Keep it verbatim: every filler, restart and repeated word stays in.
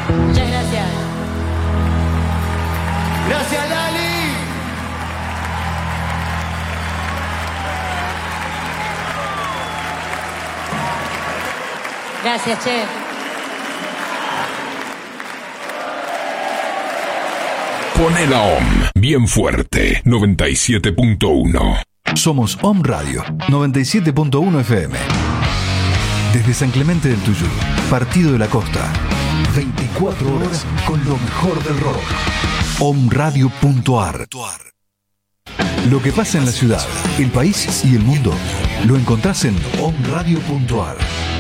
Muchas gracias. Gracias, Lali. Gracias, che. Pone la O M bien fuerte, noventa y siete punto uno. Somos O M Radio, noventa y siete punto uno F M. Desde San Clemente del Tuyú, Partido de la Costa. veinticuatro horas con lo mejor del rock. omradio punto ar. Lo que pasa en la ciudad, el país y el mundo lo encontrás en omradio punto ar.